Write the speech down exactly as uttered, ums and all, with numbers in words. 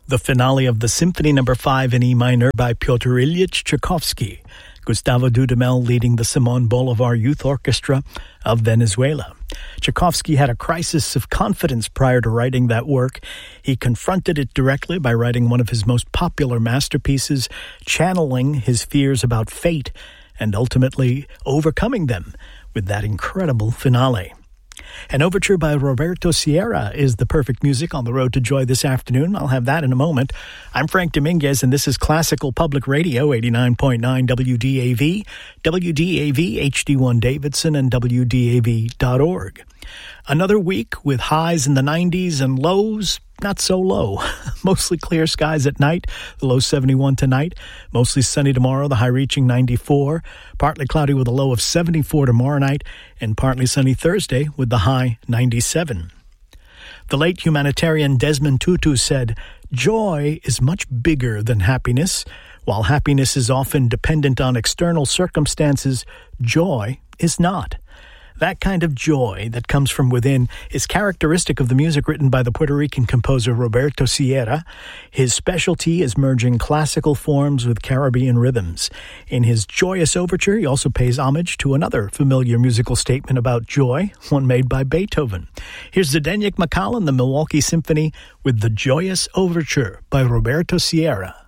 The finale of the Symphony Number five in E minor by Pyotr Ilyich Tchaikovsky, Gustavo Dudamel leading the Simón Bolívar Youth Orchestra of Venezuela. Tchaikovsky had a crisis of confidence prior to writing that work. He confronted it directly by writing one of his most popular masterpieces, channeling his fears about fate and ultimately overcoming them with that incredible finale. An overture by Roberto Sierra is the perfect music on the road to joy this afternoon. I'll have that in a moment. I'm Frank Dominguez, and this is Classical Public Radio, eighty-nine point nine W D A V, W D A V H D one Davidson, and W D A V dot org. Another week with highs in the nineties and lows not so low. Mostly clear skies at night, the low seventy-one tonight. Mostly sunny tomorrow, the high reaching ninety-four. Partly cloudy with a low of seventy-four tomorrow night, and partly sunny Thursday with the high ninety-seven. The late humanitarian Desmond Tutu said, "Joy is much bigger than happiness. While happiness is often dependent on external circumstances, joy is not." That kind of joy that comes from within is characteristic of the music written by the Puerto Rican composer Roberto Sierra. His specialty is merging classical forms with Caribbean rhythms. In his joyous overture, he also pays homage to another familiar musical statement about joy, one made by Beethoven. Here's Zdeněk Makal and the Milwaukee Symphony with the Joyous Overture by Roberto Sierra.